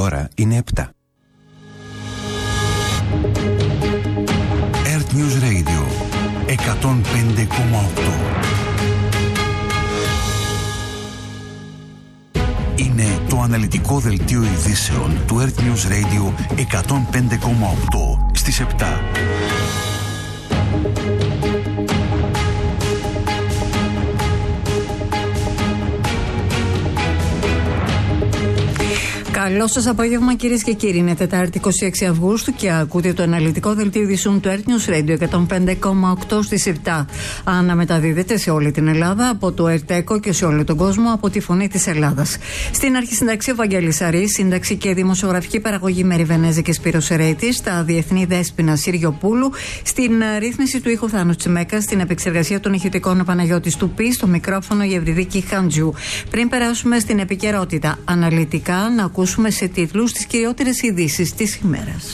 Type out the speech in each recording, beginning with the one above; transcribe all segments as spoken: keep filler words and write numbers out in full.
ώρα είναι επτά. Earth News Radio εκατόν πέντε κόμμα οκτώ. Είναι το αναλυτικό δελτίο ειδήσεων του Earth News Radio εκατόν πέντε κόμμα οκτώ στις επτά. Καλό σας απόγευμα, κυρίες και κύριοι. Είναι Τετάρτη είκοσι έξι Αυγούστου και ακούτε το αναλυτικό δελτίο ειδήσεων του Earth News Radio εκατόν πέντε κόμμα οκτώ στις επτά. Αναμεταδίδεται σε όλη την Ελλάδα από το ΕΡΤΕΚΟ και σε όλο τον κόσμο από τη Φωνή της Ελλάδας. Στην αρχισυνταξία Βαγγέλης Αρής, σύνταξη και δημοσιογραφική παραγωγή Μέρη Βενέζη και Σπύρος Ερέητης, στα διεθνή Δέσποινα Συριοπούλου, στην ρύθμιση του ήχου Θάνου Τσιμέκα, στην επεξεργασία των ηχητικών Παναγιώτης Τουπή, στο μικρόφωνο η Ευρυδίκη Χάντζιου. Πριν περάσουμε στην επικαιρότητα, αναλυτικά να ακούσουμε σε τίτλους τις κυριότερες ειδήσεις της ημέρας.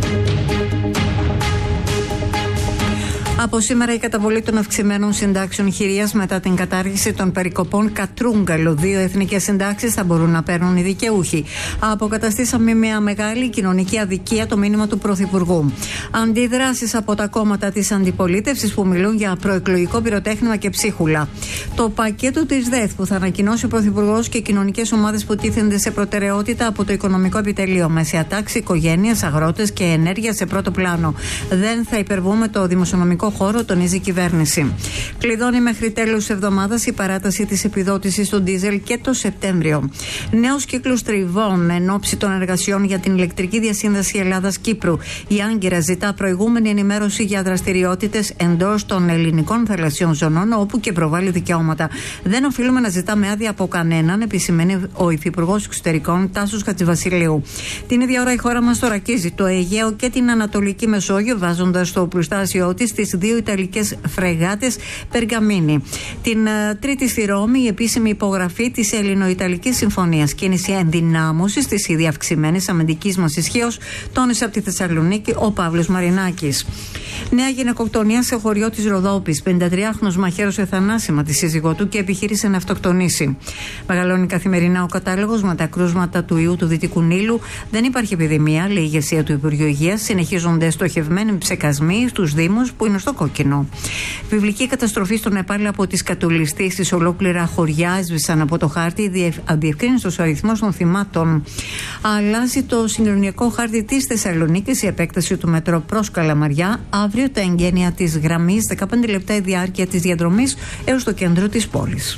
Από σήμερα η καταβολή των αυξημένων συντάξεων χειρίας μετά την κατάργηση των περικοπών κατρούγκαλο. Δύο εθνικές συντάξεις θα μπορούν να παίρνουν οι δικαιούχοι. Αποκαταστήσαμε μια μεγάλη κοινωνική αδικία, το μήνυμα του Πρωθυπουργού. Αντιδράσεις από τα κόμματα της αντιπολίτευσης που μιλούν για προεκλογικό πυροτέχνημα και ψίχουλα. Το πακέτο της ΔΕΘ που θα ανακοινώσει ο Πρωθυπουργός και οι κοινωνικές ομάδες που τίθενται σε προτεραιότητα από το Οικονομικό Επιτελείο. Μεσαία τάξη, οικογένειες, αγρότες και ενέργεια σε πρώτο πλάνο. Δεν θα υπερβούμε το δημοσιονομικό χώρο, τονίζει η κυβέρνηση. Κλειδώνει μέχρι τέλος εβδομάδας η παράταση της επιδότησης του ντίζελ και το Σεπτέμβριο. Νέος κύκλος τριβών εν ώψη των εργασιών για την ηλεκτρική διασύνδεση Ελλάδας-Κύπρου. Η Άγκυρα ζητά προηγούμενη ενημέρωση για δραστηριότητες εντός των ελληνικών θαλασσιών ζωνών, όπου και προβάλλει δικαιώματα. Δεν οφείλουμε να ζητάμε άδεια από κανέναν, επισημαίνει ο Υφυπουργός Εξωτερικών Τάσος Χατζηβασιλείου. Την ίδια ώρα η χώρα μας θωρακίζει το Αιγαίο και την Ανατολική Μεσόγειο, βάζοντας στο οπλοστάσιό της τις δύο Ιταλικές φρεγάτες Περγαμίνη. Την uh, Τρίτη στη Ρώμη η επίσημη υπογραφή της Ελληνο-Ιταλικής Συμφωνίας. Κίνηση ενδυνάμωσης της ήδη αυξημένης αμυντικής μας ισχύως, τόνισε από τη Θεσσαλονίκη ο Παύλος Μαρινάκης. Νέα γυναικοκτονία σε χωριό της Ροδόπης. πενηντατριάχρονος μαχαίρωσε θανάσιμα τη σύζυγό του και επιχείρησε να αυτοκτονήσει. Μεγαλώνει καθημερινά ο κατάλογος με τα κρούσματα του ιού του Δυτικού Νείλου. Δεν υπάρχει επιδημία, λέει η ηγεσία του Υπουργείου Υγείας. Συνεχίζονται στοχευμένοι ψεκασμοί στους Δήμους που είναι στο κόκκινο. Βιβλική καταστροφή στο Νεπάλ από τις κατολιστήσεις. Ολόκληρα χωριά έσβησαν από το χάρτη. Αδιευκρίνιστος ο αριθμός των θυμάτων. Αλλάζει το συγκοινωνιακό χάρτη της Θεσσαλονίκης η επέκταση του μετρό προς Καλαμαριά. Αύριο τα εγγένεια της γραμμής, δεκαπέντε λεπτά η διάρκεια της διαδρομής έως το κέντρο της πόλης.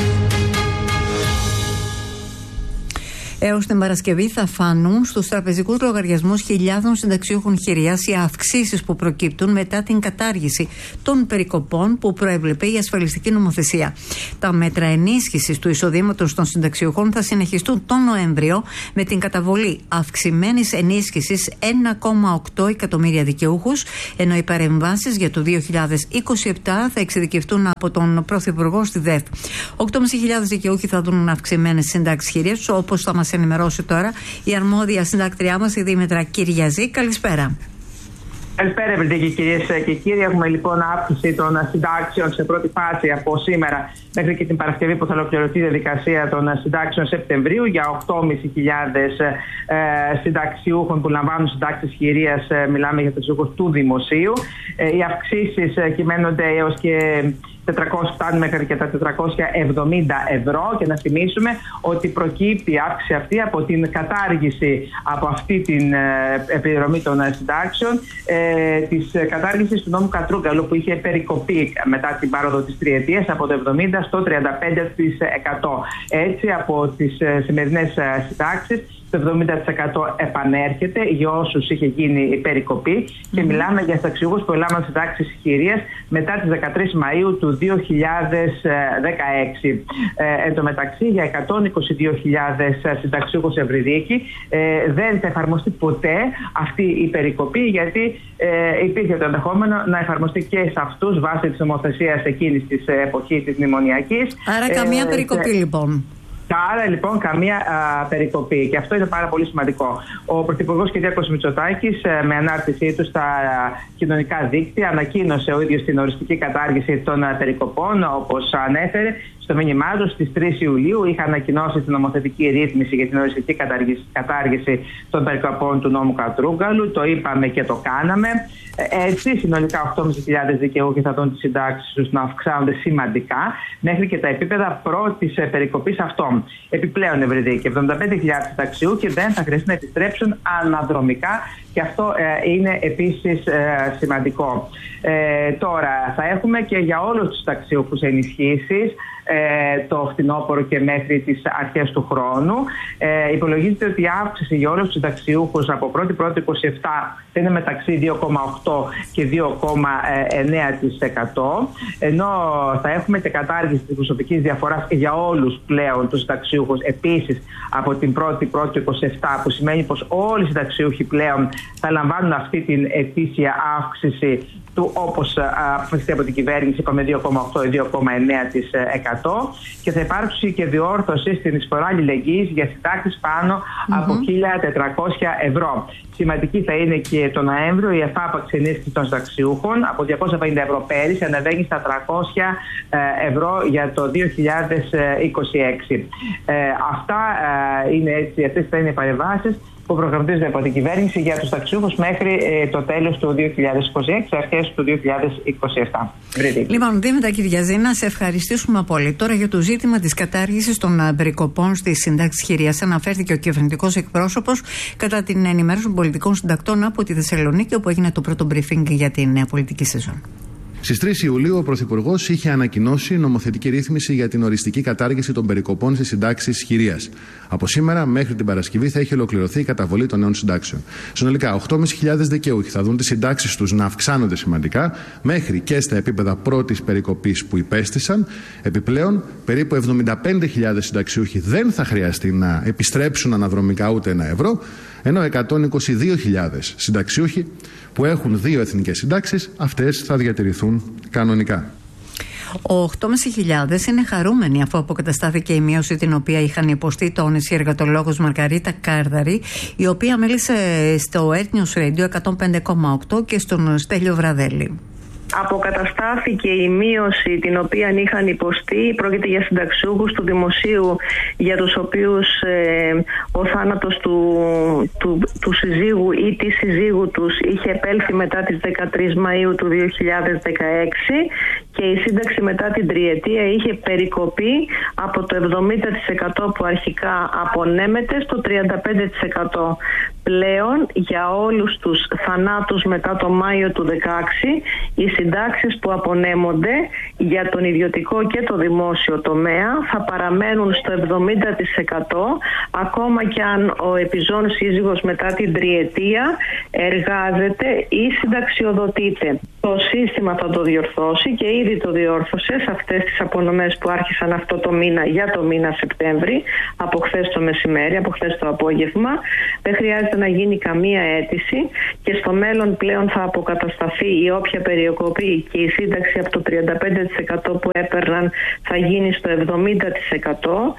Έως την Παρασκευή θα φανούν στους τραπεζικούς λογαριασμούς χιλιάδων συνταξιούχων χειρίας οι αυξήσεις που προκύπτουν μετά την κατάργηση των περικοπών που προέβλεπε η ασφαλιστική νομοθεσία. Τα μέτρα ενίσχυσης του εισοδήματος των συνταξιούχων θα συνεχιστούν τον Νοέμβριο με την καταβολή αυξημένης ενίσχυσης ένα κόμμα οκτώ εκατομμύρια δικαιούχους, ενώ οι παρεμβάσεις για το δύο χιλιάδες είκοσι επτά θα εξειδικευτούν από τον Πρωθυπουργό στη ΔΕΘ. οκτώ χιλιάδες πεντακόσιοι δικαιούχοι θα δουν αυξημένες συντάξεις χειρίας, όπως θα μας ενημερώσει τώρα η αρμόδια συντάκτριά μας, η Δήμητρα Κυριαζή. Καλησπέρα. Καλησπέρα, Ευρυδίκη, κυρίες και κύριοι. Έχουμε λοιπόν αύξηση των συντάξεων σε πρώτη φάση από σήμερα μέχρι και την Παρασκευή που θα ολοκληρωθεί η διαδικασία των συντάξεων Σεπτεμβρίου για οκτώ χιλιάδες πεντακόσιους ε, συνταξιούχων που λαμβάνουν συντάξεις χειρίας. Ε, μιλάμε για συνταξιούχους του δημοσίου. Ε, οι αυξήσεις ε, κυμαίνονται έως και τετρακόσια, φτάνουν μέχρι και τα τετρακόσια εβδομήντα ευρώ, και να θυμίσουμε ότι προκύπτει η αύξηση αυτή από την κατάργηση από αυτή την ε, επιδρομή των ε, συντάξεων ε, της ε, κατάργησης του νόμου Κατρούγκαλου, που είχε περικοπεί μετά την πάροδο της τριετίας από το εβδομήντα στο τριάντα πέντε τοις εκατό. Έτσι, από τις ε, σημερινές ε, συντάξεις το εβδομήντα τοις εκατό επανέρχεται για όσους είχε γίνει η περικοπή, και mm-hmm. μιλάμε για συνταξιούχους που έλαβαν συντάξεις χειρίας μετά τις δεκατρείς Μαΐου του δύο χιλιάδες δεκαέξι. Ε, εν τω μεταξύ, για εκατόν είκοσι δύο χιλιάδες συνταξιούχους, Ευρυδίκη, ε, δεν θα εφαρμοστεί ποτέ αυτή η περικοπή, γιατί ε, υπήρχε το ενδεχόμενο να εφαρμοστεί και σε αυτούς βάσει της νομοθεσίας εκείνης της εποχής της μνημονιακής. Άρα καμία ε, περικοπή, ε, λοιπόν. Άρα λοιπόν καμία α, περικοπή, και αυτό είναι πάρα πολύ σημαντικό. Ο Πρωθυπουργός κ. Μητσοτάκης με ανάρτησή του στα α, κοινωνικά δίκτυα ανακοίνωσε ο ίδιος την οριστική κατάργηση των α, περικοπών, όπως ανέφερε στο μήνυμά του. Στις τρεις Ιουλίου είχα ανακοινώσει την νομοθετική ρύθμιση για την οριστική κατάργηση των περικοπών του νόμου Κατρούγκαλου. Το είπαμε και το κάναμε. Έτσι, συνολικά οκτώ χιλιάδες πεντακόσιοι δικαιούχοι θα δουν τις συντάξεις τους να αυξάνονται σημαντικά μέχρι και τα επίπεδα πρώτης περικοπής αυτών. Επιπλέον, Ευρυδίκη, εβδομήντα πέντε χιλιάδες συνταξιούχοι δεν θα χρειαστεί να επιστρέψουν αναδρομικά, και αυτό ε, είναι επίσης ε, σημαντικό. Ε, τώρα, θα έχουμε και για όλους τους συνταξιούχους ενισχύσεις ε, το φθινόπωρο και μέχρι τις αρχές του χρόνου. Ε, υπολογίζεται ότι η αύξηση για όλους τους συνταξιούχους από πρώτη πρώτη είκοσι επτά θα είναι μεταξύ δύο κόμμα οκτώ και δύο κόμμα εννέα τοις εκατό, ενώ θα έχουμε και κατάργηση της προσωπικής διαφοράς για όλους πλέον τους συνταξιούχους επίσης από την πρώτη πρώτη είκοσι επτά, που σημαίνει πως όλοι οι συνταξιούχοι πλέον θα λαμβάνουν αυτή την ετήσια αύξηση του, όπως αποφασιστεί από την κυβέρνηση, είπαμε δύο κόμμα οκτώ ή δύο κόμμα εννέα τοις εκατό, και θα υπάρξει και διόρθωση στην εισφορά αλληλεγγύης για συντάξεις πάνω mm-hmm. από χίλια τετρακόσια ευρώ. Σημαντική θα είναι και το Νοέμβριο η εφάπαξ ενίσχυση των συνταξιούχων από διακόσια πενήντα ευρώ πέρυσι, ανεβαίνει στα τριακόσια ευρώ για το δύο χιλιάδες είκοσι έξι. Ε, αυτά ε, είναι έτσι, αυτές θα είναι οι παρεμβάσεις που προγραμματίζονται από την κυβέρνηση για τους ταξιούχους μέχρι ε, το τέλος του δύο χιλιάδες είκοσι έξι, αρχές του δύο χιλιάδες είκοσι επτά. Λοιπόν, Δήμητρα Κυριαζή, να σε ευχαριστήσουμε πολύ. Τώρα για το ζήτημα της κατάργησης των περικοπών στις συντάξεις χειρίας αναφέρθηκε ο κυβερνητικός εκπρόσωπος κατά την ενημέρωση των πολιτικών συντακτών από τη Θεσσαλονίκη, όπου έγινε το πρώτο briefing για την νέα πολιτική σεζόν. Στις τρεις Ιουλίου ο Πρωθυπουργός είχε ανακοινώσει νομοθετική ρύθμιση για την οριστική κατάργηση των περικοπών στις συντάξεις χειρίας. Από σήμερα μέχρι την Παρασκευή θα έχει ολοκληρωθεί η καταβολή των νέων συντάξεων. Συνολικά οκτώ χιλιάδες πεντακόσιοι δικαιούχοι θα δουν τις συντάξεις τους να αυξάνονται σημαντικά μέχρι και στα επίπεδα πρώτης περικοπής που υπέστησαν. Επιπλέον, περίπου εβδομήντα πέντε χιλιάδες συνταξιούχοι δεν θα χρειαστεί να επιστρέψουν αναδρομικά ούτε ένα ευρώ, ενώ εκατόν είκοσι δύο χιλιάδες συνταξιούχοι που έχουν δύο εθνικές συντάξεις, αυτές θα διατηρηθούν κανονικά. οκτώ χιλιάδες πεντακόσιοι είναι χαρούμενοι αφού αποκαταστάθηκε η μείωση την οποία είχαν υποστεί, τόνισε η εργατολόγος Μαργαρίτα Κάρδαρη, η οποία μίλησε στο Earth News Radio εκατόν πέντε κόμμα οκτώ και στον Στέλιο Βραδέλη. Αποκαταστάθηκε η μείωση την οποία είχαν υποστεί. Πρόκειται για συνταξιούχους του δημοσίου για τους οποίους ε, ο θάνατος του, του, του συζύγου ή της συζύγου τους είχε επέλθει μετά τις δεκατρείς Μαΐου του δύο χιλιάδες δεκαέξι και η σύνταξη μετά την τριετία είχε περικοπεί από το εβδομήντα τοις εκατό που αρχικά απονέμεται στο τριάντα πέντε τοις εκατό. Πλέον για όλους τους θανάτους μετά το Μάιο του δύο χιλιάδες δεκαέξι οι συντάξεις που απονέμονται για τον ιδιωτικό και το δημόσιο τομέα θα παραμένουν στο εβδομήντα τοις εκατό, ακόμα και αν ο επιζών σύζυγος μετά την τριετία εργάζεται ή συνταξιοδοτείται. Το σύστημα θα το διορθώσει και ήδη το διόρθωσε σε αυτές τις απονομές που άρχισαν αυτό το μήνα για το μήνα Σεπτέμβρη, από χθες το μεσημέρι, από χθες το απόγευμα. Δεν χρειάζεται να γίνει καμία αίτηση και στο μέλλον πλέον θα αποκατασταθεί η όποια περικοπή και η σύνταξη από το τριάντα πέντε τοις εκατό που έπαιρναν θα γίνει στο εβδομήντα τοις εκατό.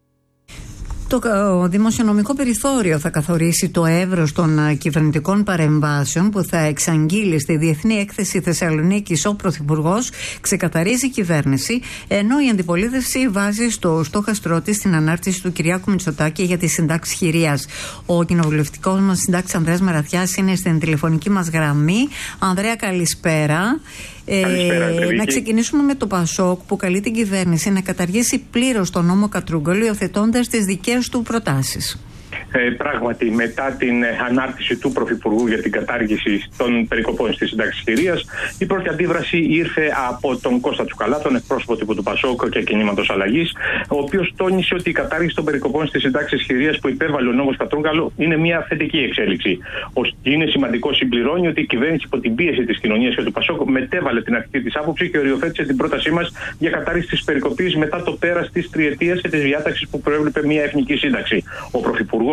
Το δημοσιονομικό περιθώριο θα καθορίσει το εύρος των κυβερνητικών παρεμβάσεων που θα εξαγγείλει στη Διεθνή Έκθεση Θεσσαλονίκης ο Πρωθυπουργός, ξεκαθαρίζει η κυβέρνηση, ενώ η αντιπολίτευση βάζει στο στόχαστρό της την ανάρτηση του Κυριάκου Μητσοτάκη για τη συντάξη χειρίας. Ο κοινοβουλευτικός μας συντάξης Ανδρέας Μαραθιάς είναι στην τηλεφωνική μας γραμμή. Ανδρέα, καλησπέρα. Ε, να ξεκινήσουμε με το Πασόκ που καλεί την κυβέρνηση να καταργήσει πλήρως τον νόμο Κατρούγκαλου, υιοθετώντας τις δικές του προτάσεις. Ε, πράγματι, μετά την ε, ανάρτηση του Πρωθυπουργού για την κατάργηση των περικοπών στη συντάξη χειρίας, η πρώτη αντίδραση ήρθε από τον Κώστα Τσουκαλά, τον εκπρόσωπο τύπου του Πασόκ και Κινήματος Αλλαγής, ο οποίος τόνισε ότι η κατάργηση των περικοπών στη συντάξη χειρίας που υπέβαλε ο νόμος Κατρούγκαλου είναι μια θετική εξέλιξη. Είναι σημαντικό, συμπληρώνει, ότι η κυβέρνηση υπό την πίεση της κοινωνίας και του Πασόκ μετέβαλε την αρχική της άποψη και οριοθέτησε την πρότασή μας για κατάργηση της περικοπής μετά το πέρας της τριετίας και της διάταξης που προέβλεπε μια εθνική σύνταξη. Ο Πρωθυπουργός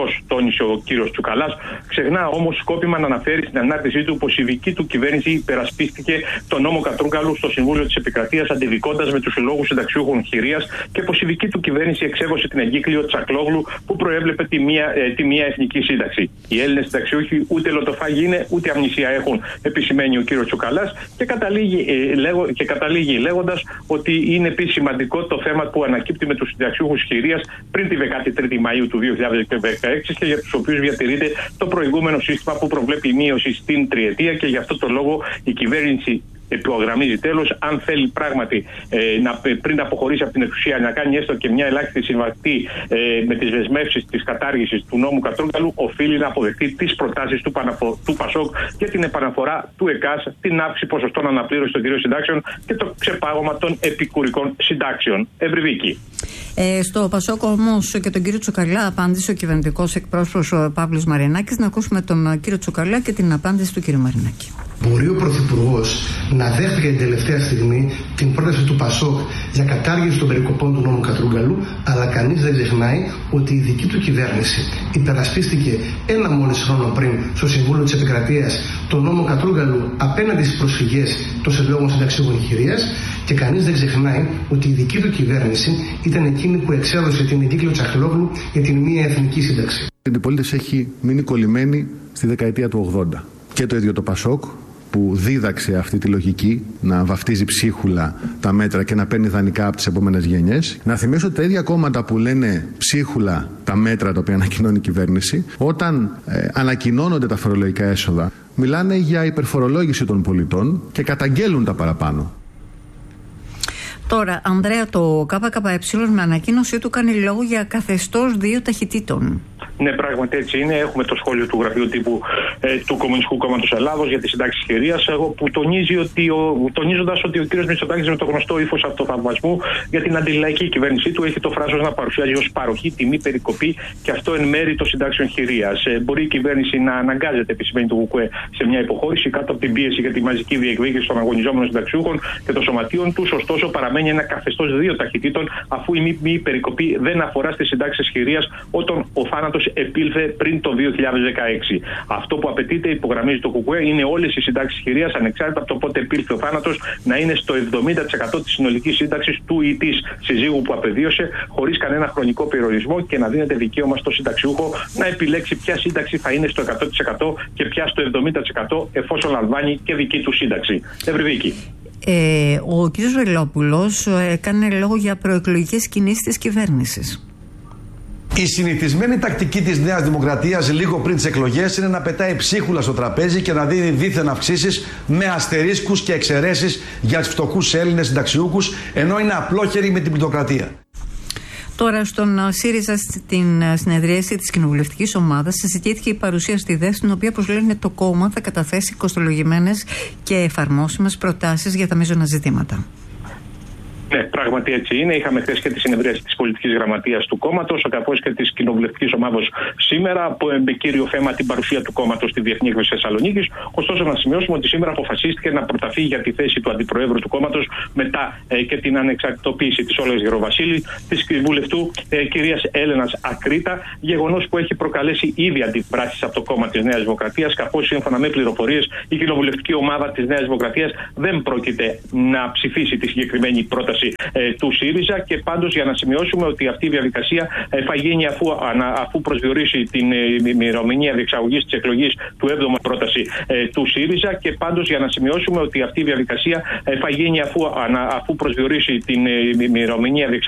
σωστός, τόνισε ο κύριος Τσουκαλάς. Ξεχνά όμως σκόπιμα να αναφέρει στην ανάρτησή του πως η δική του κυβέρνηση υπερασπίστηκε τον νόμο Κατρούγκαλου στο Συμβούλιο της Επικρατείας, αντιδικώντας με τους συλλόγους συνταξιούχων Χηρίας, και πως η δική του κυβέρνηση εξέδωσε την εγκύκλιο Τσακλόγλου που προέβλεπε τη μία, ε, τη μία εθνική σύνταξη. Οι Έλληνες συνταξιούχοι ούτε λοτοφάγοι είναι, ούτε αμνησία έχουν, επισημαίνει ο κύριος Τσουκαλάς, και καταλήγει, ε, λέγω, και καταλήγει λέγοντας ότι είναι επίσης σημαντικό το θέμα που ανακύπτει με τους συνταξιούχους Χηρίας πριν τη δεκάτη τρίτη Μαΐου του δύο χιλιάδες δεκαέξι και για τους οποίους διατηρείται το προηγούμενο σύστημα που προβλέπει μείωση στην τριετία, και γι' αυτό το λόγο η κυβέρνηση υπογραμμίζει τέλος, αν θέλει πράγματι ε, να, πριν αποχωρήσει από την εξουσία, να κάνει έστω και μια ελάχιστη συμβατή ε, με τις δεσμεύσεις της κατάργησης του νόμου Κατρούγκαλου, οφείλει να αποδεχτεί τις προτάσεις του, Παναφο, του ΠΑΣΟΚ για την επαναφορά του ΕΚΑΣ, την αύξηση ποσοστών αναπλήρωσης των κυρίων συντάξεων και το ξεπάγωμα των επικουρικών συντάξεων. Ευρυβίκη. Ε, στο ΠΑΣΟΚ όμως και τον κύριο Τσουκαλά απάντησε ο κυβερνητικός εκπρόσωπος ο Παύλος Μαρινάκης. Να ακούσουμε τον κύριο Τσουκαλά και την απάντηση του κύριου Μαρινάκη. Μπορεί ο Πρωθυπουργός να δέχτηκε την τελευταία στιγμή την πρόταση του ΠΑΣΟΚ για κατάργηση των περικοπών του νόμου Κατρούγκαλου, αλλά κανείς δεν ξεχνάει ότι η δική του κυβέρνηση υπερασπίστηκε ένα μόλις χρόνο πριν στο Συμβούλιο της Επικρατείας τον νόμο Κατρούγκαλου απέναντι στις προσφυγές των συλλόγων συνταξιούχων Χηρίας, και κανείς δεν ξεχνάει ότι η δική του κυβέρνηση ήταν εκείνη που εξέδωσε την εγκύκλιο Τσακλόγλου για την μία εθνική σύνταξη. Η αντιπολίτευση έχει μείνει κολλημένη στη δεκαετία του ογδόντα. Και το ίδιο το ΠΑΣΟΚ, που δίδαξε αυτή τη λογική να βαφτίζει ψίχουλα τα μέτρα και να παίρνει δανεικά από τις επόμενες γενιές. Να θυμίσω ότι τα ίδια κόμματα που λένε ψίχουλα τα μέτρα τα οποία ανακοινώνει η κυβέρνηση, όταν ε, ανακοινώνονται τα φορολογικά έσοδα, μιλάνε για υπερφορολόγηση των πολιτών και καταγγέλουν τα παραπάνω. Τώρα, Ανδρέα, το ΚΚΕ με ανακοίνωσή του κάνει λόγο για καθεστώς δύο ταχυτήτων. Ναι, πράγματι έτσι είναι. Έχουμε το σχόλιο του Γραφείου Τύπου ε, του Κομμουνιστικού Κόμματος Ελλάδος για τις συντάξεις Χηρίας, που τονίζει ότι ο, τονίζοντας ότι ο κ. Μητσοτάκης με το γνωστό ύφος αυτοθαυμασμού για την αντιλαϊκή κυβέρνησή του έχει το φράσος να παρουσιάζει ως παροχή, τιμή, περικοπή, και αυτό εν μέρη των συντάξεων Χηρίας. Ε, μπορεί η κυβέρνηση να αναγκάζεται, επισημαίνει το ΚΚΕ, σε μια υποχώρηση κάτω από την πίεση για τη μαζική διεκδίκηση των αγωνιζόμενων συνταξιούχων και των σωματείων τους. Ωστόσο, παραμένει ένα καθεστώς δύο ταχυτήτων, αφού η μη, μη περικοπή δεν αφορά στις συντάξεις Χηρίας όταν ο θάνατος επήλθε πριν το δύο χιλιάδες δεκαέξι. Αυτό που απαιτείται, υπογραμμίζει το ΚΚΕ, είναι όλες οι συντάξεις Χηρίας, ανεξάρτητα από το πότε επήλθε ο θάνατος, να είναι στο εβδομήντα τοις εκατό της συνολικής σύνταξης του ή της συζύγου που απεδίωσε, χωρίς κανένα χρονικό περιορισμό, και να δίνεται δικαίωμα στο συνταξιούχο να επιλέξει ποια σύνταξη θα είναι στο εκατό τοις εκατό και ποια στο εβδομήντα τοις εκατό, εφόσον λαμβάνει και δική του σύνταξη. Ευρυβίκη. Ε, ο κ. Βελόπουλος έκανε λόγο για προεκλογικές κινήσεις της κυβέρνησης. Η συνηθισμένη τακτική της Νέας Δημοκρατίας λίγο πριν τις εκλογές είναι να πετάει ψίχουλα στο τραπέζι και να δίνει δίθεν αυξήσεις με αστερίσκους και εξαιρέσεις για τους φτωχούς Έλληνες συνταξιούχους, ενώ είναι απλόχεροι με την πλουτοκρατία. Τώρα, στον ΣΥΡΙΖΑ, στην συνεδρίαση της κοινοβουλευτικής ομάδας, συζητήθηκε η παρουσία στη ΔΕΣ, στην οποία, όπως λένε, το κόμμα θα καταθέσει κοστολογημένες και εφαρμόσιμες προτάσεις για τα μείζωνα ζητήματα. Ναι, πράγματι έτσι είναι. Είχαμε χθες και τη συνεδρίαση της πολιτικής γραμματείας του κόμματος, καθώς και της κοινοβουλευτικής ομάδος σήμερα, που με κύριο θέμα την παρουσία του κόμματος στη Διεθνή Έκθεση Θεσσαλονίκης. Ωστόσο, να σημειώσουμε ότι σήμερα αποφασίστηκε να προταθεί για τη θέση του αντιπροέδρου του κόμματος, μετά ε, και την ανεξαρτητοποίηση της Όλγας Γεροβασίλη, της βουλευτού ε, κυρίας Έλενας Ακρίτα, γεγονός που έχει προκαλέσει ήδη αντιδράσεις από το κόμμα της Νέας Δημοκρατίας, καθώς σύμφωνα με πληροφορίες η κοινοβουλευτική ομάδα της Νέας Δημοκρατίας δεν πρόκειται να ψηφίσει τη συγκεκριμένη πρόταση Ε, του ΣΥΡΙΖΑ, και πάντως για να σημειώσουμε ότι αυτή η διαδικασία ε, θα γίνει αφού, ανα, αφού προσδιορίσει την ε, ημερομηνία διεξαγωγής της εκλογής του έβδομου πρόταση ε, του ΣΥΡΙΖΑ, και πάντως για να σημειώσουμε ότι αυτή η διαδικασία ε, θα γίνει αφού, ανα, αφού προσδιορίσει την ε, ημερομηνία διεξαγωγής